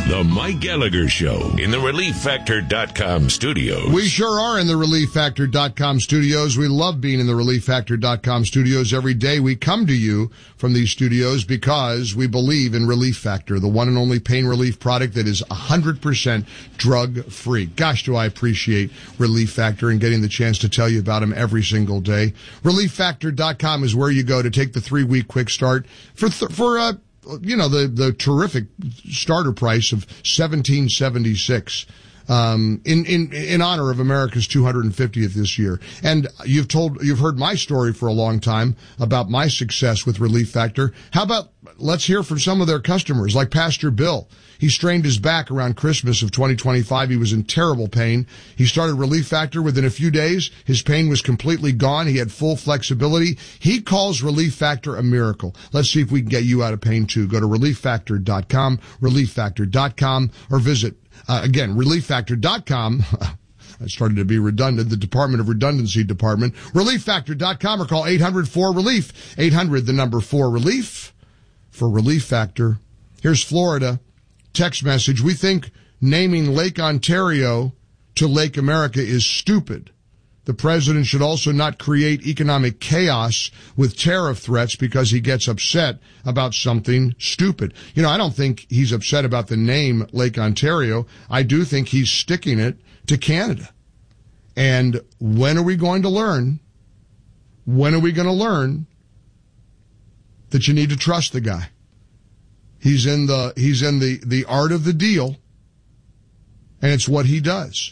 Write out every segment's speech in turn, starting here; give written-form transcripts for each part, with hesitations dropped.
The Mike Gallagher Show in the ReliefFactor.com studios. We sure are in the ReliefFactor.com studios. We love being in the ReliefFactor.com studios every day. We come to you from these studios because we believe in Relief Factor, the one and only pain relief product that is 100% drug-free. Gosh, do I appreciate Relief Factor and getting the chance to tell you about them every single day. ReliefFactor.com is where you go to take the 3-week quick start for the terrific starter price of $17.76 in honor of America's 250th this year. And you've heard my story for a long time about my success with Relief Factor. How about let's hear from some of their customers, like Pastor Bill. He strained his back around Christmas of 2025. He was in terrible pain. He started Relief Factor. Within a few days, his pain was completely gone. He had full flexibility. He calls Relief Factor a miracle. Let's see if we can get you out of pain too. Go to ReliefFactor.com, ReliefFactor.com, or visit, again, ReliefFactor.com. I started to be redundant, the Department of Redundancy Department. ReliefFactor.com, or call 800-4RELIEF, 800-4RELIEF for Relief Factor. Here's Florida. Text message. We think naming Lake Ontario to Lake America is stupid. The president should also not create economic chaos with tariff threats because he gets upset about something stupid. I don't think he's upset about the name Lake Ontario. I do think he's sticking it to Canada. And when are we going to learn? When are we going to learn that you need to trust the guy? He's in the art of the deal, and it's what he does.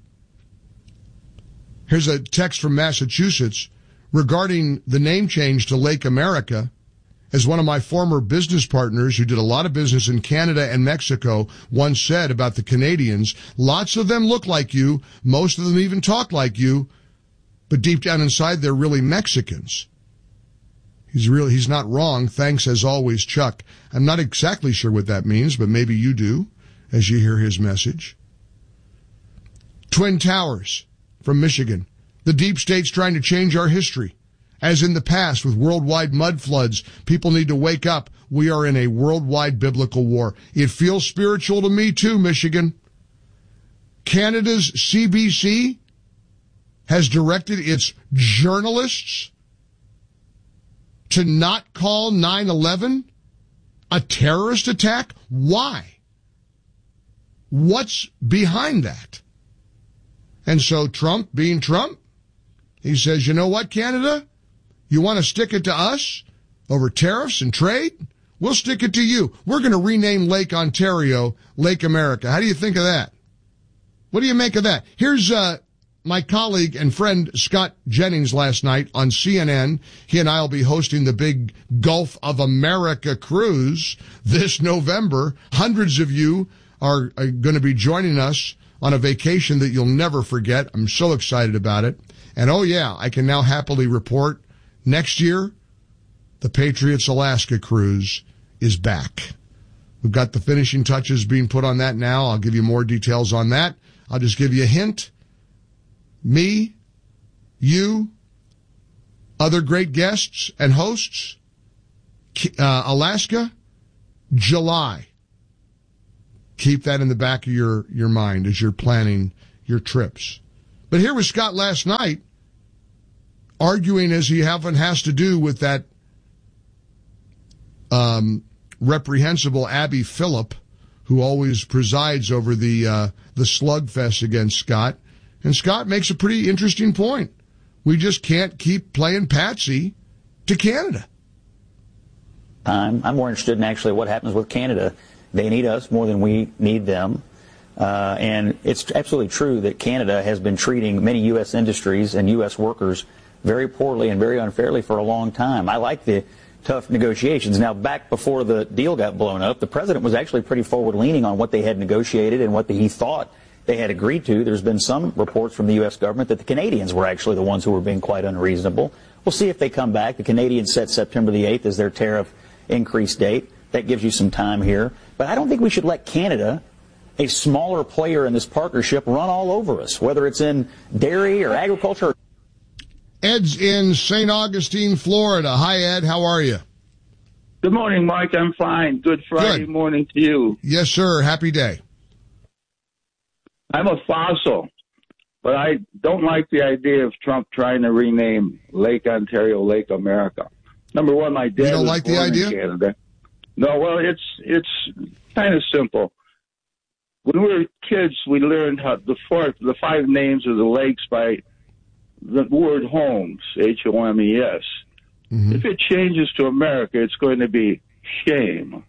Here's a text from Massachusetts regarding the name change to Lake America. As one of my former business partners who did a lot of business in Canada and Mexico once said about the Canadians, lots of them look like you, most of them even talk like you, but deep down inside they're really Mexicans. He's not wrong. Thanks as always, Chuck. I'm not exactly sure what that means, but maybe you do as you hear his message. Twin Towers from Michigan. The deep state's trying to change our history. As in the past with worldwide mud floods, people need to wake up. We are in a worldwide biblical war. It feels spiritual to me too, Michigan. Canada's CBC has directed its journalists to not call 9/11 a terrorist attack? Why? What's behind that? And so Trump, being Trump, he says, you know what, Canada? You want to stick it to us over tariffs and trade? We'll stick it to you. We're going to rename Lake Ontario Lake America. How do you think of that? What do you make of that? Here's my colleague and friend Scott Jennings last night on CNN. He and I will be hosting the big Gulf of America cruise this November. Hundreds of you are going to be joining us on a vacation that you'll never forget. I'm so excited about it. And oh yeah, I can now happily report next year, the Patriots Alaska cruise is back. We've got the finishing touches being put on that now. I'll give you more details on that. I'll just give you a hint. Me, you, other great guests and hosts, Alaska, July. Keep that in the back of your mind as you're planning your trips. But here was Scott last night arguing, as he often has to do, with that reprehensible Abby Phillip, who always presides over the slugfest against Scott. And Scott makes a pretty interesting point. We just can't keep playing patsy to Canada. I'm more interested in actually what happens with Canada. They need us more than we need them. And it's absolutely true that Canada has been treating many U.S. industries and U.S. workers very poorly and very unfairly for a long time. I like the tough negotiations. Now, back before the deal got blown up, the president was actually pretty forward-leaning on what they had negotiated and what he thought they had agreed to. There's been some reports from the U.S. government that the Canadians were actually the ones who were being quite unreasonable. We'll see if they come back. The Canadians set September the 8th as their tariff increase date. That gives you some time here. But I don't think we should let Canada, a smaller player in this partnership, run all over us, whether it's in dairy or agriculture. Ed's in St. Augustine, Florida. Hi, Ed. How are you? Good morning, Mike. I'm fine. Good Friday morning to you. Yes, sir. Happy day. I'm a fossil, but I don't like the idea of Trump trying to rename Lake Ontario Lake America. Number one, my dad was like born the idea? in Canada. No, well, it's kind of simple. When we were kids, we learned how the 5 names of the lakes by the word Holmes, Homes. Mm-hmm. If it changes to America, it's going to be shame.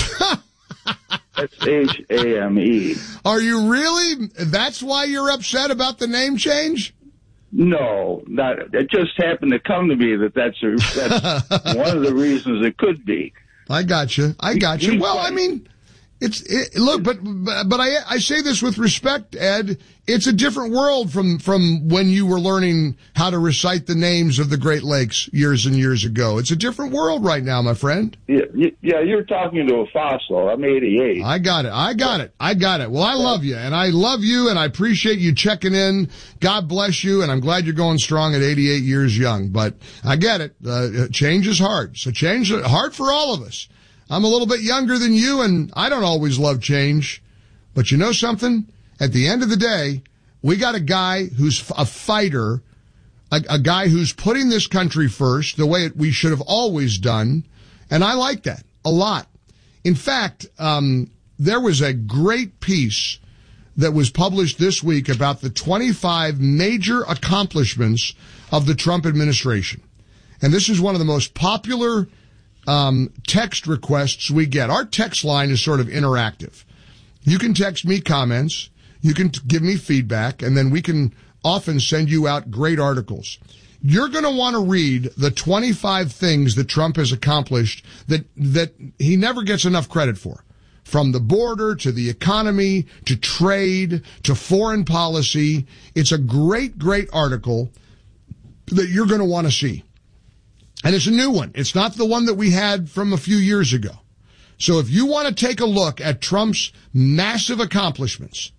That's Hame. Are you really? That's why you're upset about the name change? No, not. It just happened to come to me that's one of the reasons it could be. I got you. Well, I mean, look, but I say this with respect, Ed. It's a different world from when you were learning how to recite the names of the Great Lakes years and years ago. It's a different world right now, my friend. Yeah, you're talking to a fossil. I'm 88. I got it. Well, I love you, and I appreciate you checking in. God bless you, and I'm glad you're going strong at 88 years young. But I get it. Change is hard. So change is hard for all of us. I'm a little bit younger than you, and I don't always love change. But you know something? At the end of the day, we got a guy who's a fighter, a guy who's putting this country first, the way we should have always done, and I like that a lot. In fact, there was a great piece that was published this week about the 25 major accomplishments of the Trump administration. And this is one of the most popular text requests we get. Our text line is sort of interactive. You can text me comments, you can give me feedback, and then we can often send you out great articles. You're going to want to read the 25 things that Trump has accomplished that he never gets enough credit for. From the border to the economy to trade to foreign policy. It's a great, great article that you're going to want to see. And it's a new one. It's not the one that we had from a few years ago. So if you want to take a look at Trump's massive accomplishments,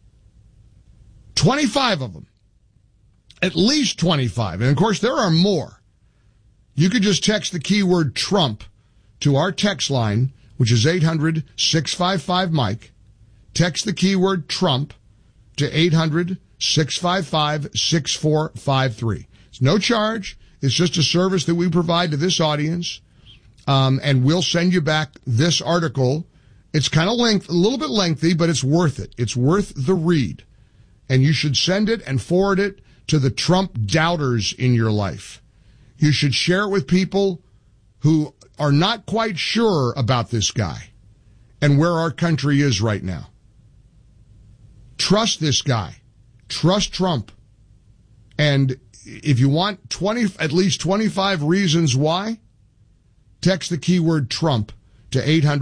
25 of them, at least 25, and of course there are more, you could just text the keyword Trump to our text line, which is 800-655-MIKE. Text the keyword Trump to 800-655-6453. It's no charge. It's just a service that we provide to this audience, and we'll send you back this article. It's kind of a little bit lengthy, but it's worth it. It's worth the read. And you should send it and forward it to the Trump doubters in your life. You should share it with people who are not quite sure about this guy and where our country is right now. Trust this guy. Trust Trump. And if you want at least 25 reasons why, text the keyword Trump to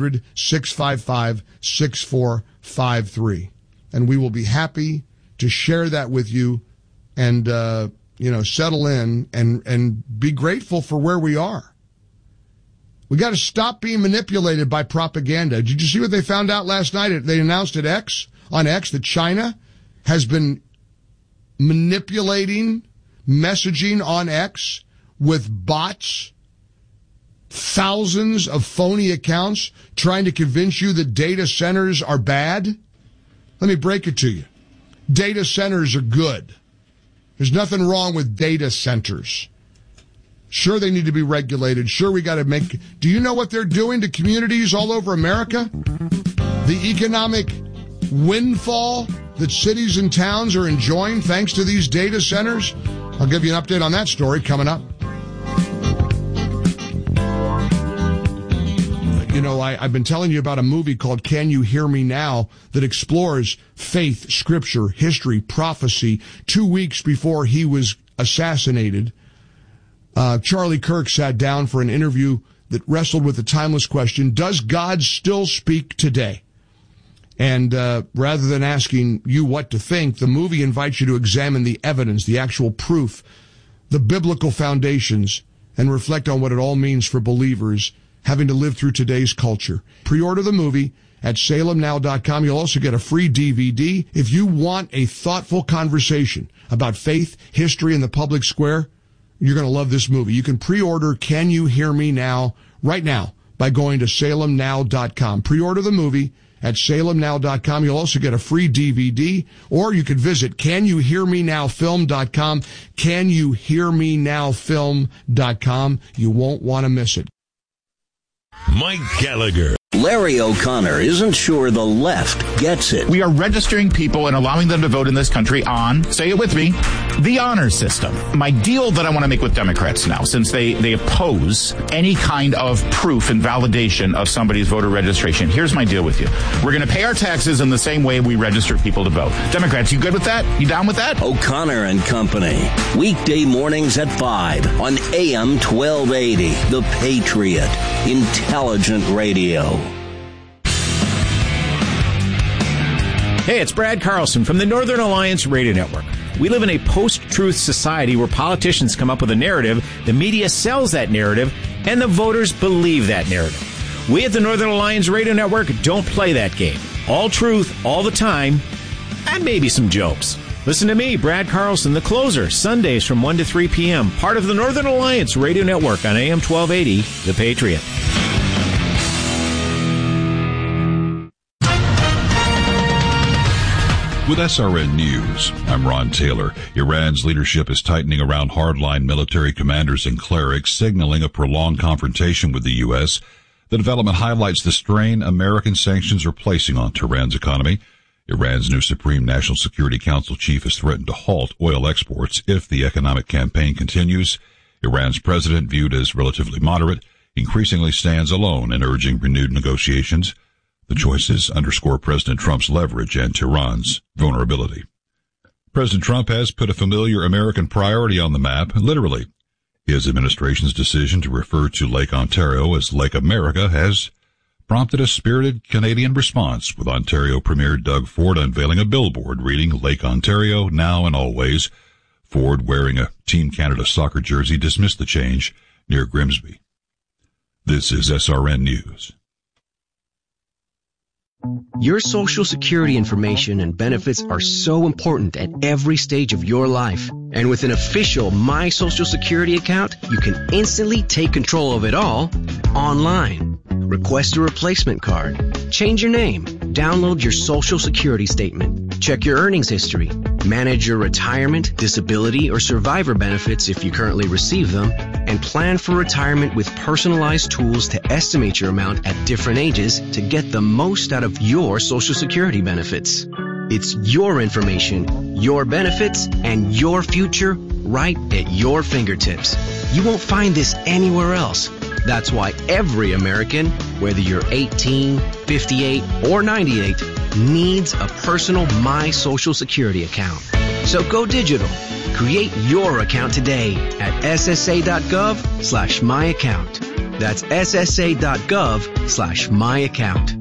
800-655-6453. And we will be happy to share that with you and, settle in and be grateful for where we are. We got to stop being manipulated by propaganda. Did you see what they found out last night? They announced on X that China has been manipulating messaging on X with bots, thousands of phony accounts trying to convince you that data centers are bad. Let me break it to you. Data centers are good. There's nothing wrong with data centers. Sure, they need to be regulated. Sure, we got to do you know what they're doing to communities all over America? The economic windfall that cities and towns are enjoying thanks to these data centers? I'll give you an update on that story coming up. I've been telling you about a movie called Can You Hear Me Now that explores faith, scripture, history, prophecy. 2 weeks before he was assassinated, Charlie Kirk sat down for an interview that wrestled with the timeless question, does God still speak today? And rather than asking you what to think, the movie invites you to examine the evidence, the actual proof, the biblical foundations, and reflect on what it all means for believers having to live through today's culture. Pre-order the movie at salemnow.com. You'll also get a free DVD. If you want a thoughtful conversation about faith, history, and the public square, you're going to love this movie. You can pre-order Can You Hear Me Now right now by going to salemnow.com. Pre-order the movie at salemnow.com. You'll also get a free DVD, or you could visit CanYouHearMeNowFilm.com, CanYouHearMeNowFilm.com. You won't want to miss it. Mike Gallagher. Larry O'Connor isn't sure the left gets it. We are registering people and allowing them to vote in this country on, say it with me, the honor system. My deal that I want to make with Democrats now, since they oppose any kind of proof and validation of somebody's voter registration, here's my deal with you. We're going to pay our taxes in the same way we register people to vote. Democrats, you good with that? You down with that? O'Connor and Company. Weekday mornings at 5 on AM 1280. The Patriot. Intelligent radio. Hey, it's Brad Carlson from the Northern Alliance Radio Network. We live in a post-truth society where politicians come up with a narrative, the media sells that narrative, and the voters believe that narrative. We at the Northern Alliance Radio Network don't play that game. All truth, all the time, and maybe some jokes. Listen to me, Brad Carlson, The Closer, Sundays from 1 to 3 p.m., part of the Northern Alliance Radio Network on AM 1280, The Patriot. With SRN News, I'm Ron Taylor. Iran's leadership is tightening around hardline military commanders and clerics, signaling a prolonged confrontation with the U.S. The development highlights the strain American sanctions are placing on Tehran's economy. Iran's new Supreme National Security Council chief has threatened to halt oil exports if the economic campaign continues. Iran's president, viewed as relatively moderate, increasingly stands alone in urging renewed negotiations. The choices underscore President Trump's leverage and Tehran's vulnerability. President Trump has put a familiar American priority on the map, literally. His administration's decision to refer to Lake Ontario as Lake America has prompted a spirited Canadian response, with Ontario Premier Doug Ford unveiling a billboard reading Lake Ontario, now and always. Ford, wearing a Team Canada soccer jersey, dismissed the change near Grimsby. This is SRN News. Your Social Security information and benefits are so important at every stage of your life. And with an official My Social Security account, you can instantly take control of it all online. Request a replacement card, change your name, download your Social Security statement, check your earnings history, manage your retirement, disability, or survivor benefits if you currently receive them, and plan for retirement with personalized tools to estimate your amount at different ages to get the most out of your Social Security benefits. It's your information, your benefits, and your future right at your fingertips. You won't find this anywhere else. That's why every American, whether you're 18, 58, or 98, needs a personal My Social Security account. So go digital. Create your account today at ssa.gov/myaccount. That's ssa.gov/myaccount.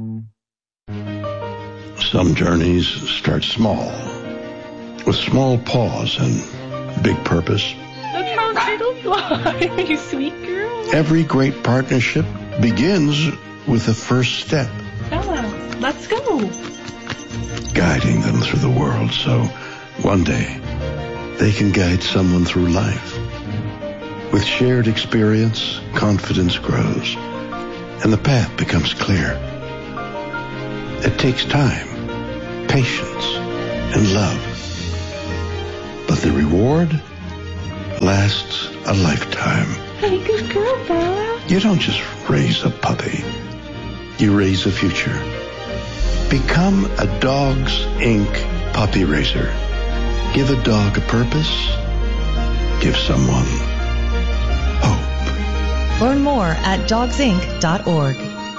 Some journeys start small, with small pause and big purpose. Look how it'll fly, you sweet girl. Every great partnership begins with the first step. Bella, let's go. Guiding them through the world so one day they can guide someone through life. With shared experience, confidence grows, and the path becomes clear. It takes time, patience, and love. But the reward lasts a lifetime. Hey, good girl, Bella. You don't just raise a puppy. You raise a future. Become a Dogs Inc. puppy raiser. Give a dog a purpose. Give someone hope. Learn more at dogsinc.org.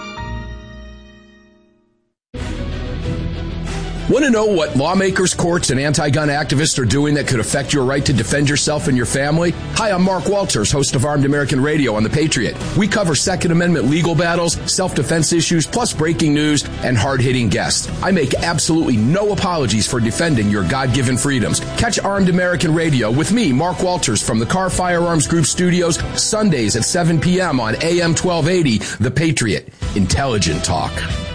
Want to know what lawmakers, courts, and anti-gun activists are doing that could affect your right to defend yourself and your family? Hi, I'm Mark Walters, host of Armed American Radio on The Patriot. We cover Second Amendment legal battles, self-defense issues, plus breaking news and hard-hitting guests. I make absolutely no apologies for defending your God-given freedoms. Catch Armed American Radio with me, Mark Walters, from the Car Firearms Group studios, Sundays at 7 p.m. on AM 1280, The Patriot. Intelligent talk.